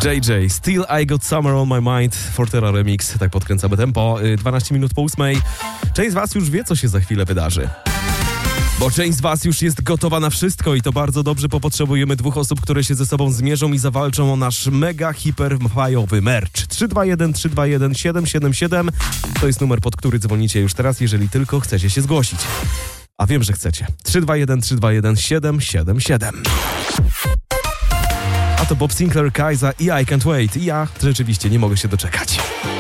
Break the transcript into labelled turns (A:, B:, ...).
A: JJ, Still I Got Summer on My Mind, Fortera Remix, tak podkręcamy tempo, 12 minut po 8. Część z was już wie, co się za chwilę wydarzy. Bo część z was już jest gotowa na wszystko i to bardzo dobrze, bo potrzebujemy 2 osób, które się ze sobą zmierzą i zawalczą o nasz mega hiper fajowy merch. 321-321-777 to jest numer, pod który dzwonicie już teraz, jeżeli tylko chcecie się zgłosić. A wiem, że chcecie. 321-321-777. A to Bob Sinclair, Kaiza i I Can't Wait. I ja rzeczywiście nie mogę się doczekać.